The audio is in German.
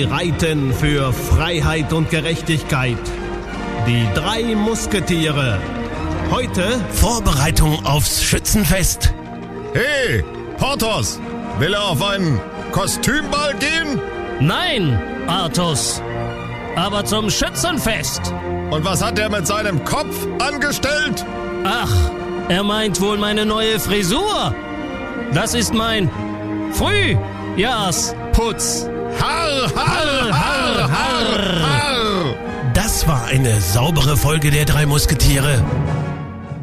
Sie reiten für Freiheit und Gerechtigkeit. Die 3 Musketiere. Heute Vorbereitung aufs Schützenfest. Hey, Porthos, will er auf einen Kostümball gehen? Nein, Artus, aber zum Schützenfest. Und was hat er mit seinem Kopf angestellt? Ach, er meint wohl meine neue Frisur. Das ist mein Frühjahrsputz. Harr, harr, harr, harr, harr. Das war eine saubere Folge der 3 Musketiere.